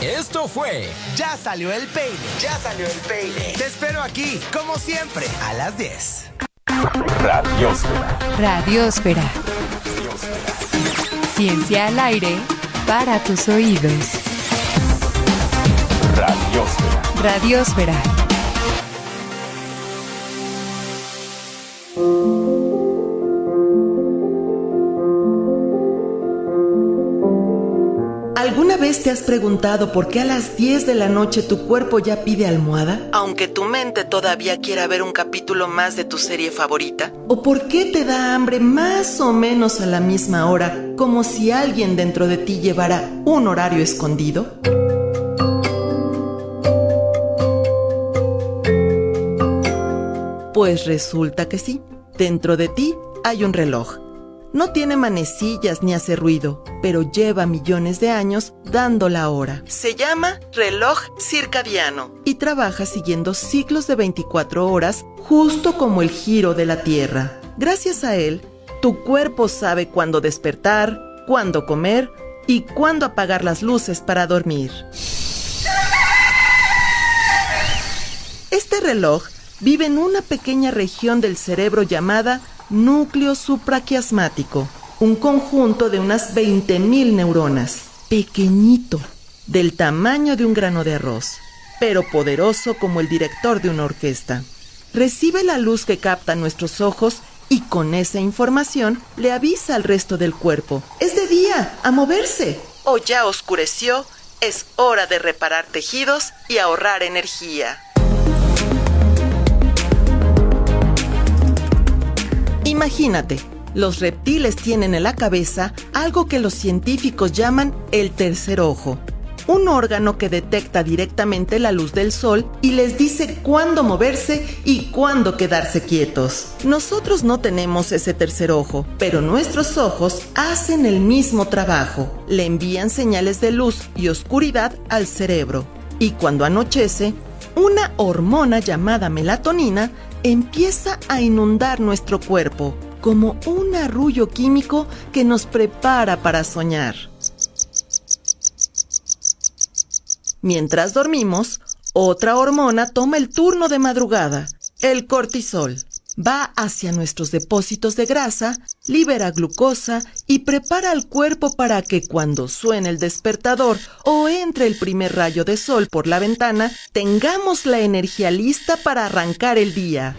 Esto fue Ya Salió el Peine. Ya Salió el Peine. Te espero aquí, como siempre, a las 10. Radiósfera. Radiósfera. Ciencia al aire para tus oídos. Radiósfera. Radiósfera. ¿Alguna vez te has preguntado por qué a las 10 de la noche tu cuerpo ya pide almohada, aunque tu mente todavía quiera ver un capítulo más de tu serie favorita? ¿O por qué te da hambre más o menos a la misma hora, como si alguien dentro de ti llevara un horario escondido? Pues resulta que sí, dentro de ti hay un reloj. No tiene manecillas ni hace ruido, pero lleva millones de años dando la hora. Se llama reloj circadiano y trabaja siguiendo ciclos de 24 horas, justo como el giro de la Tierra. Gracias a él, tu cuerpo sabe cuándo despertar, cuándo comer y cuándo apagar las luces para dormir. Este reloj vive en una pequeña región del cerebro llamada núcleo supraquiasmático, un conjunto de unas 20,000 neuronas, pequeñito, del tamaño de un grano de arroz, pero poderoso como el director de una orquesta. Recibe la luz que captan nuestros ojos y con esa información le avisa al resto del cuerpo: es de día, a moverse, o ya oscureció, es hora de reparar tejidos y ahorrar energía. Imagínate, los reptiles tienen en la cabeza algo que los científicos llaman el tercer ojo, un órgano que detecta directamente la luz del sol y les dice cuándo moverse y cuándo quedarse quietos. Nosotros no tenemos ese tercer ojo, pero nuestros ojos hacen el mismo trabajo, le envían señales de luz y oscuridad al cerebro. Y cuando anochece, una hormona llamada melatonina empieza a inundar nuestro cuerpo, como un arrullo químico que nos prepara para soñar. Mientras dormimos, otra hormona toma el turno de madrugada, el cortisol. Va hacia nuestros depósitos de grasa, libera glucosa y prepara al cuerpo para que cuando suene el despertador o entre el primer rayo de sol por la ventana, tengamos la energía lista para arrancar el día.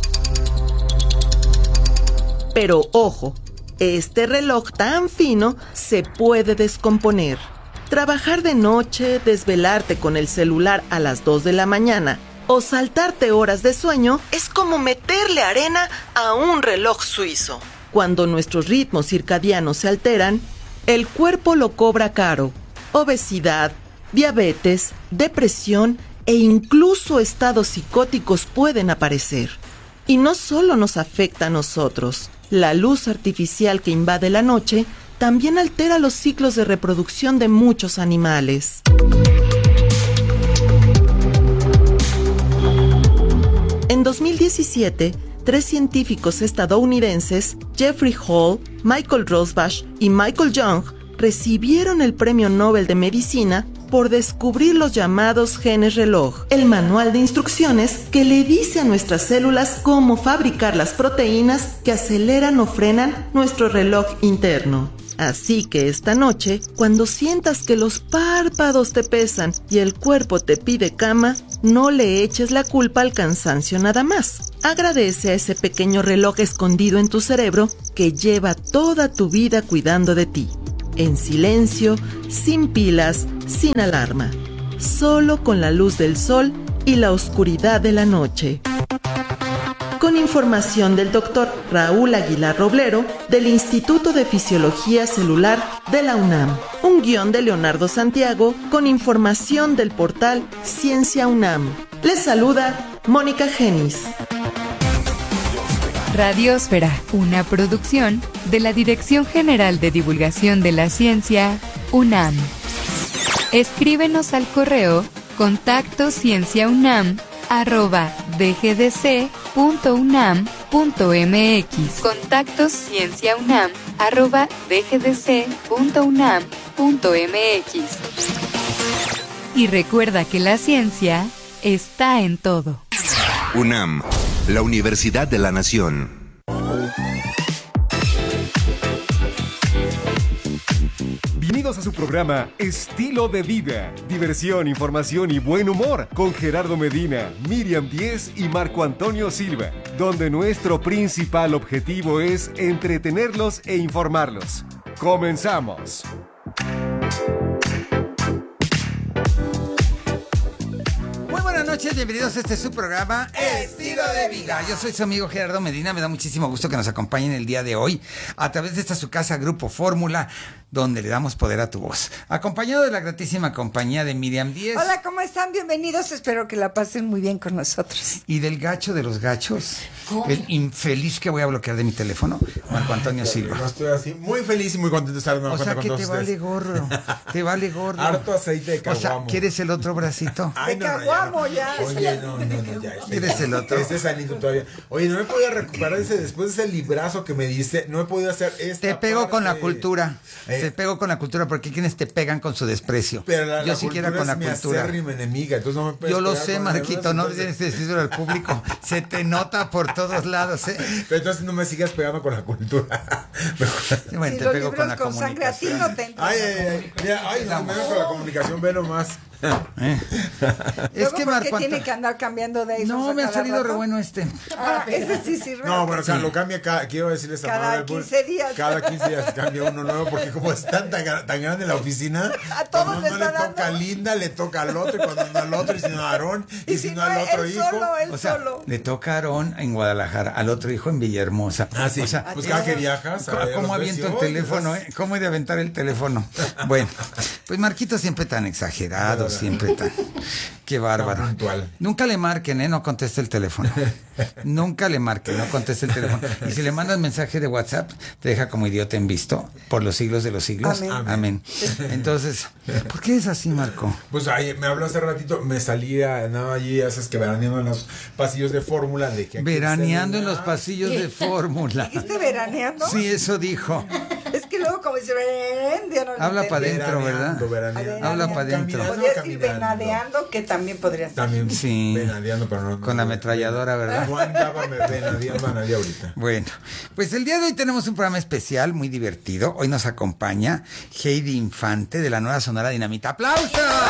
Pero ojo, este reloj tan fino se puede descomponer. Trabajar de noche, desvelarte con el celular a las 2 de la mañana o saltarte horas de sueño es como meterle arena a un reloj suizo. Cuando nuestros ritmos circadianos se alteran, el cuerpo lo cobra caro. Obesidad, diabetes, depresión e incluso estados psicóticos pueden aparecer. Y no solo nos afecta a nosotros. La luz artificial que invade la noche también altera los ciclos de reproducción de muchos animales. En 2017, 3 científicos estadounidenses, Jeffrey Hall, Michael Rosbash y Michael Young, recibieron el Premio Nobel de Medicina por descubrir los llamados genes reloj, el manual de instrucciones que le dice a nuestras células cómo fabricar las proteínas que aceleran o frenan nuestro reloj interno. Así que esta noche, cuando sientas que los párpados te pesan y el cuerpo te pide cama, no le eches la culpa al cansancio nada más. Agradece a ese pequeño reloj escondido en tu cerebro que lleva toda tu vida cuidando de ti. En silencio, sin pilas, sin alarma. Solo con la luz del sol y la oscuridad de la noche. Con información del Dr. Raúl Aguilar Roblero del Instituto de Fisiología Celular de la UNAM. Un guión de Leonardo Santiago con información del portal Ciencia UNAM. Les saluda Mónica Genis. Radiósfera, una producción de la Dirección General de Divulgación de la Ciencia, UNAM. Escríbenos al correo contactoscienciaunam@dgdc.unam.mx. contactoscienciaunam@dgdc.unam.mx. Y recuerda que la ciencia está en todo. UNAM, la Universidad de la Nación. Bienvenidos a su programa Estilo de Vida, diversión, información y buen humor con Gerardo Medina, Miriam Díez y Marco Antonio Silva, donde nuestro principal objetivo es entretenerlos e informarlos. ¡Comenzamos! Buenas noches, bienvenidos a este su programa Estilo de Vida. Yo soy su amigo Gerardo Medina, me da muchísimo gusto que nos acompañen el día de hoy a través de esta su casa Grupo Fórmula, donde le damos poder a tu voz. Acompañado de la gratísima compañía de Miriam Díez. Hola, ¿cómo están? Bienvenidos, espero que la pasen muy bien con nosotros. Y del gacho de los gachos, ¿cómo? El infeliz que voy a bloquear de mi teléfono, Marco Antonio Silva. No estoy así, muy feliz y muy contento de estar de nueva cuenta con todos ustedes. O sea que te vale gorro, te vale gorro. Harto aceite de caguamo. O sea, ¿quieres el otro bracito? Ay, de caguamo, ya. Oye, no, ya. ¿Quieres el otro? Este es sanito todavía. Oye, no me podía recuperar después de ese librazo que me diste, no he podido hacer esta Te pego con la parte. cultura, te pego con la cultura, porque quienes te pegan con su desprecio. Pero Yo la siquiera cultura con la es mi cultura. acérrima enemiga, entonces no me puedes Yo lo pegar sé, con Marquito, no entonces- tienes que decirlo al público. Se te nota por todos lados, ¿eh? Pero entonces no me sigas pegando con la cultura. Bueno, Si te los pego con la libros con sangre a ti comunicación. no te entran. Ay, no me con la comunicación, ve nomás. Es Luego, que ¿por Marco qué tiene Antonio- que andar cambiando de iPhones No, a me ha cada salido rato? re bueno este. Ese sí sirve. No, bueno, lo cambia quiero decirles a Cada Manuel Bull, 15 días. Cada 15 días cambia uno nuevo, porque como es tan grande la oficina, A todos cuando les no le está toca a dando. Linda, le toca al otro, y cuando no al otro, y si no a Aarón, y si no al otro él hijo. solo, él O sea, solo. le toca a Aarón en Guadalajara, al otro hijo en Villahermosa. Ah, sí. O sea, Pues cada que viajas, a ver, ¿cómo los aviento el ves y, teléfono, oye, eh? ¿Cómo he de aventar el teléfono? Bueno, pues Marquito siempre tan exagerado, siempre tan... Qué bárbaro. Tan puntual. Nunca le marquen, no conteste el teléfono. Nunca le marquen, no conteste el teléfono. Y si le mandas mensaje de WhatsApp, te deja como idiota en visto por los siglos de los siglos. Amén. Amén. Entonces, ¿por qué es así, Marco? Pues ahí me habló hace ratito, me salía, nada allí, haces que veraneando en los pasillos de Fórmula, de que aquí Veraneando en está- los pasillos de Fórmula. ¿Dijiste veraneando? Sí, eso dijo. Es que luego como dice, ya no lo Habla entendí. pa' dentro, ¿verdad? Veraneando. Habla pa' dentro. Caminando, Podría decir caminando. venadeando, que también podría ser. También Sí. venadeando, pero no. Con la ametralladora, ¿verdad? No andaba venadeando a nadie ahorita. Bueno, pues el día de hoy tenemos un programa especial muy divertido. Hoy nos acompaña Heidi Infante de la Nueva Sonora Dinamita. ¡Aplausos!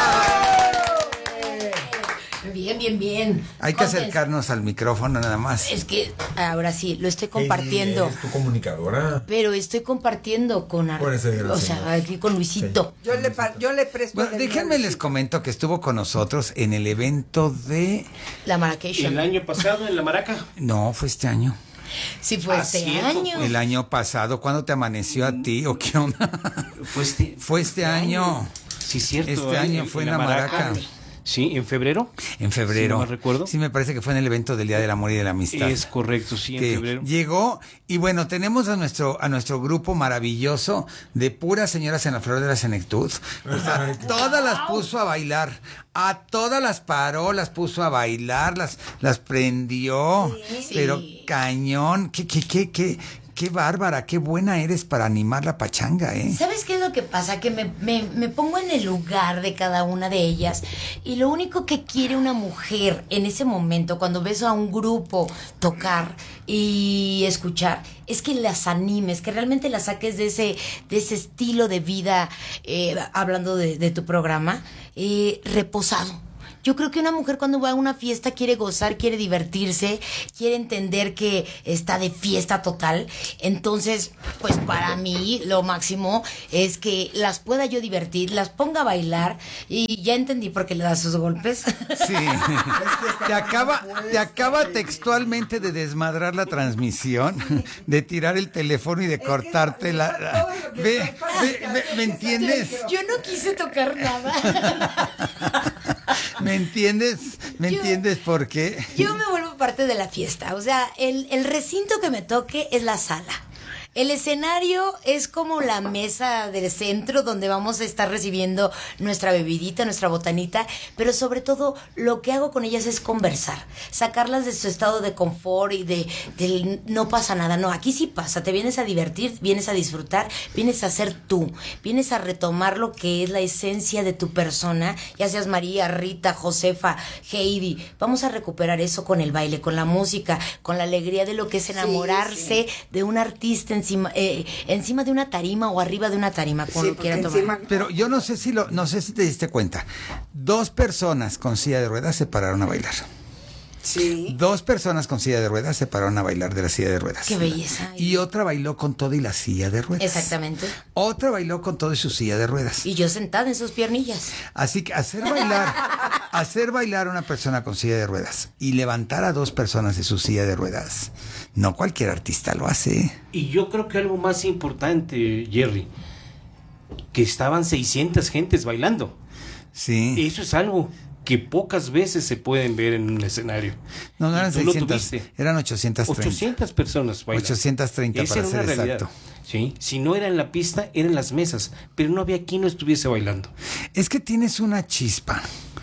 Bien. Hay que acercarnos al micrófono nada más. Es que ahora sí, lo estoy compartiendo. ¿Eres tu comunicadora? Pero estoy compartiendo con Con ese gran o sea, señor. aquí con Luisito. Yo le presto. Bueno, del déjenme mío. les comento que estuvo con nosotros en el evento de... La Marrakech. El año pasado en la Maraca. No, fue este año. Sí, fue este cierto, año. El año pasado, ¿cuándo te amaneció a ti o qué onda? Fue este año. Sí, cierto. Este año fue en la Maraca. Sí, en febrero. En febrero. Si no mal recuerdo. Sí, me parece que fue en el evento del Día del Amor y de la Amistad. Es correcto, sí, en que febrero. llegó y bueno, tenemos a nuestro grupo maravilloso de puras señoras en la flor de la senectud. O sea, todas las puso a bailar, a todas las paró, las puso a bailar, las prendió, Sí. pero cañón, qué bárbara, qué buena eres para animar la pachanga, ¿eh? ¿Sabes qué es lo que pasa? Que me pongo en el lugar de cada una de ellas y lo único que quiere una mujer en ese momento, cuando ves a un grupo tocar y escuchar, es que las animes, que realmente las saques de ese estilo de vida, hablando de tu programa, reposado. Yo creo que una mujer cuando va a una fiesta quiere gozar, quiere divertirse, quiere entender que está de fiesta total. Entonces, pues para mí lo máximo es que las pueda yo divertir, las ponga a bailar y ya entendí por qué le da sus golpes. Sí. Te acaba textualmente de desmadrar la transmisión, de tirar el teléfono y de cortarte la... ¿Me entiendes? Yo no quise tocar nada. ¿Me entiendes? ¿Me entiendes por qué? Yo me vuelvo parte de la fiesta. O sea, el recinto que me toque es la sala. El escenario es como la mesa del centro donde vamos a estar recibiendo nuestra bebidita, nuestra botanita, pero sobre todo lo que hago con ellas es conversar, sacarlas de su estado de confort y del no pasa nada. No, aquí sí pasa, te vienes a divertir, vienes a disfrutar, vienes a ser tú, vienes a retomar lo que es la esencia de tu persona, ya seas María, Rita, Josefa, Heidi. Vamos a recuperar eso con el baile, con la música, con la alegría de lo que es enamorarse de un artista encima de una tarima o arriba de una tarima, como lo quieran tomar. Pero yo no sé si te diste cuenta. 2 personas con silla de ruedas se pararon a bailar. Sí. 2 personas con silla de ruedas se pararon a bailar de la silla de ruedas. Qué belleza. Y otra bailó con todo y la silla de ruedas. Exactamente. Otra bailó con todo y su silla de ruedas. Y yo sentada en sus piernillas. Así que hacer bailar a una persona con silla de ruedas y levantar a 2 personas de su silla de ruedas, no cualquier artista lo hace. Y yo creo que algo más importante, Jerry, que estaban 600 gentes bailando. Sí. Eso es algo que pocas veces se pueden ver en un escenario. No eran Y tú lo 600, tuviste. eran 830. 800 personas bailando. 830 Esa para era ser una realidad. exacto. Sí, si no era en la pista, eran las mesas, pero no había quien no estuviese bailando. Es que tienes una chispa.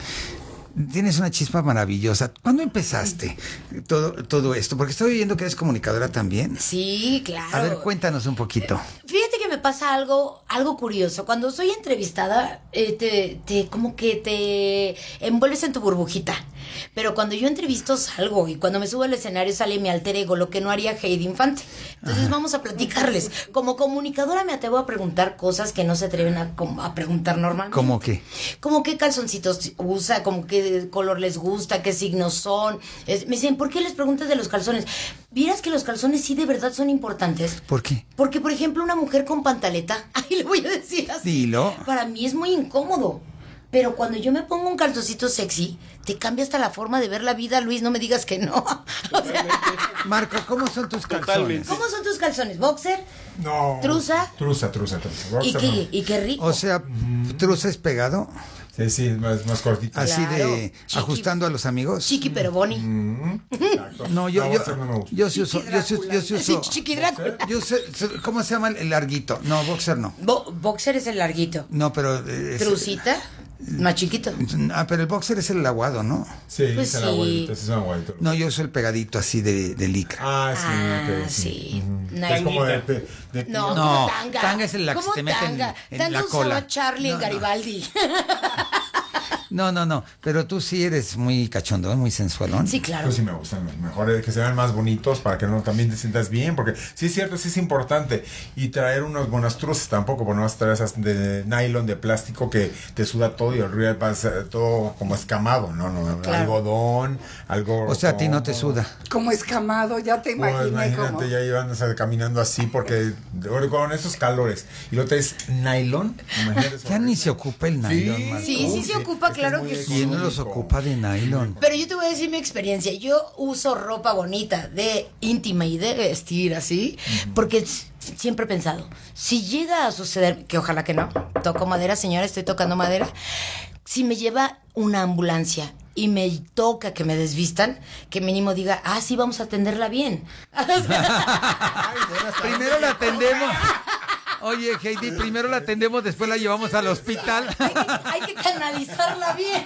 Tienes una chispa maravillosa. ¿Cuándo empezaste todo esto? Porque estoy viendo que eres comunicadora también. Sí, claro. A ver, cuéntanos un poquito. Fíjate que me pasa algo curioso. Cuando soy entrevistada, como que te envuelves en tu burbujita. Pero cuando yo entrevisto salgo, y cuando me subo al escenario sale mi alter ego, lo que no haría Heidi Infante. Entonces vamos a platicarles. Como comunicadora me atrevo a preguntar cosas que no se atreven a preguntar normalmente. ¿Cómo qué? Como qué calzoncitos usa, como qué color les gusta, qué signos son. Me dicen, ¿por qué les preguntas de los calzones? ¿Vieras que los calzones sí de verdad son importantes? ¿Por qué? Porque, por ejemplo, una mujer con pantaleta, ahí le voy a decir así. Dilo. Para mí es muy incómodo. Pero cuando yo me pongo un calzoncito sexy, te cambia hasta la forma de ver la vida, Luis, no me digas que no. O sea, Marco, ¿cómo son tus calzones? Totalmente. ¿cómo son tus calzones? ¿Boxer? No. ¿Trusa? Trusa. ¿Y qué rico? O sea, trusa es pegado, Sí, es más cortito. así Claro. de Chiqui. ajustando a los amigos. Chiqui pero boni. Exacto. No, boxer no me gusta. yo sí uso, Sí, Chiqui Drácula. ¿cómo se llama el larguito? No, boxer no. Boxer es el larguito. No, pero Trusita, más chiquito. pero el boxer es el aguado, ¿no? Sí, Pues es el sí. aguadito, ese es un aguadito. No, yo uso el pegadito así de licra. Ah, sí, ok, sí. Ujú. Nice. Es como de No, No, tanga. tanga es la que ¿Cómo te mete en tanga? la Tanga cola. usaba Charlie en No. Garibaldi. No, pero tú sí eres muy cachondón, muy sensualón. Sí, claro. Pues sí me gustan, mejor es que se vean más bonitos para que no también te sientas bien, porque sí es cierto, sí es importante. Y traer unas buenas truzas tampoco, porque no vas a traer esas de nylon, de plástico que te suda todo y arriba pasa todo como escamado, ¿no? Claro. Algodón, algo... O sea, a ti no te suda. Como escamado, ya te Pues, imaginé imagínate, como... ya iban caminando así porque con esos calores. Y lo traes nylon. Imagínate eso. Ya ni se ocupa el nylon, Marco. Sí se ocupa, es que claro es muy que sí. ¿Quién no los ocupa de nylon? Pero yo te voy a decir mi experiencia. Yo uso ropa bonita, de íntima y de vestir así, porque siempre he pensado, si llega a suceder, que ojalá que no, toco madera, señora, estoy tocando madera, si me lleva una ambulancia y me toca que me desvistan, que mínimo diga, sí, vamos a atenderla bien. Primero la atendemos. Oye, Heidi, primero la atendemos, después la llevamos al hospital. Hay que canalizarla bien.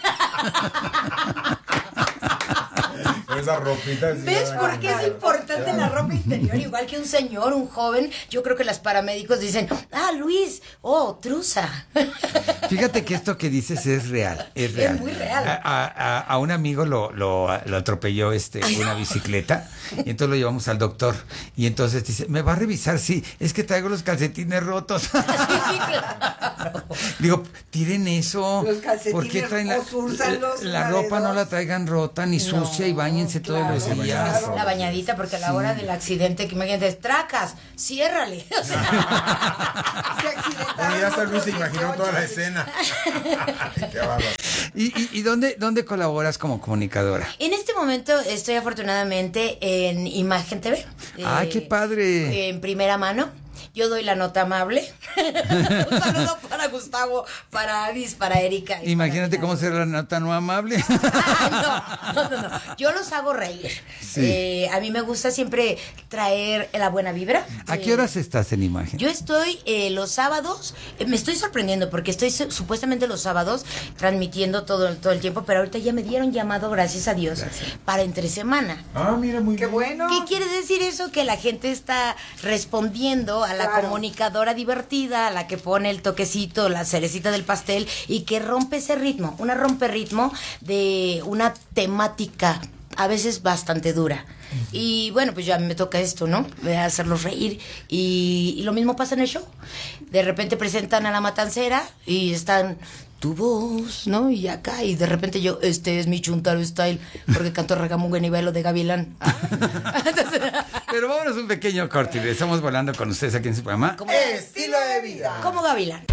Con esa ropita. así, ¿Ves ya, por qué es importante la ropa interior? Igual que un señor, un joven, yo creo que las paramédicos dicen, Luis, trusa. Fíjate que esto que dices es real, es real. Es muy real. A un amigo lo atropelló una bicicleta y entonces lo llevamos al doctor y entonces dice, ¿me va a revisar? Sí, es que traigo los calcetines rotos. Sí, claro. Digo, tiren eso. Los calcetines, ¿Por qué traen o úsalos la una ropa? de No dos. la traigan rota ni sucia y báñense todos los días. claro. La bañadita, porque a la hora del accidente, que imagínate, tracas, ciérrale. O sea, Se accidentaron Bueno, ya hasta Luis se otros imaginó 18. toda la escena. Qué bárbaro. ¿Y dónde colaboras como comunicadora? en este momento estoy afortunadamente en Imagen TV. ¡Ay, qué padre! En primera mano. Yo doy la nota amable. Un saludo para para Gustavo, para Avis, para Erika. Imagínate cómo ser la nota no amable. No. Yo los hago reír. Sí. A mí me gusta siempre traer la buena vibra. ¿A qué horas estás en imagen? Yo estoy los sábados, me estoy sorprendiendo porque estoy supuestamente los sábados transmitiendo todo el tiempo, pero ahorita ya me dieron llamado, gracias a Dios, para entre semana. Ah, mira, muy bien. Qué bueno. ¿Qué quiere decir eso? Que la gente está respondiendo a la comunicadora divertida, a la que pone el toquecito, la cerecita del pastel y que rompe ese ritmo, una romperritmo de una temática a veces bastante dura. Y bueno, pues ya me toca esto, ¿no? Hacerlos reír. Y lo mismo pasa en el show. De repente presentan a La Matancera y están tu voz, ¿no? Y acá, y de repente yo, este es mi Chuntaro Style, porque canto Ragamugen y bailo de Gavilán. Entonces, pero vámonos un pequeño corte y estamos volando con ustedes aquí en su programa. Estilo de vida. Como Gavilán.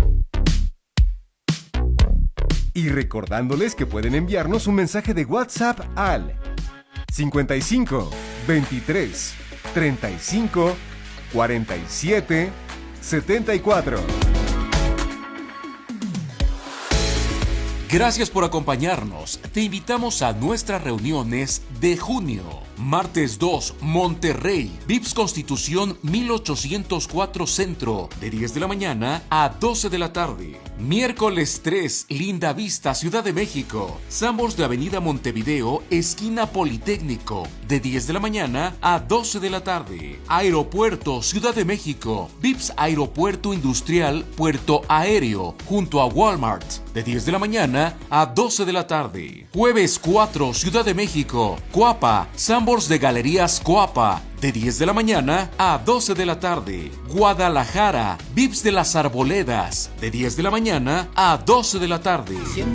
Y recordándoles que pueden enviarnos un mensaje de WhatsApp al 55 23 35 47 74. Gracias por acompañarnos. Te invitamos a nuestras reuniones de junio. Martes 2, Monterrey, Vips Constitución 1804 Centro, de 10 de la mañana a 12 de la tarde. Miércoles 3, Linda Vista, Ciudad de México, Sambors de Avenida Montevideo, esquina Politécnico, de 10 de la mañana a 12 de la tarde. Aeropuerto, Ciudad de México, Vips Aeropuerto Industrial, Puerto Aéreo, junto a Walmart, de 10 de la mañana a 12 de la tarde. Jueves 4, Ciudad de México, Coapa, Sambors de Galerías Coapa, de 10 de la mañana a 12 de la tarde. Guadalajara, Vips de las Arboledas, de 10 de la mañana a 12 de la tarde.